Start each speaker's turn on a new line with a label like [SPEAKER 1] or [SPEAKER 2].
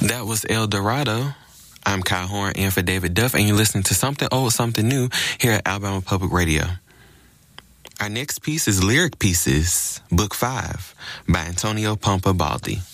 [SPEAKER 1] That was El Dorado. I'm Kyle Horn in for David Duff, and you're listening to Something Old, Something New here at Alabama Public Radio. Our next piece is Lyric Pieces, Book 5, by Antonio Pompa Baldi.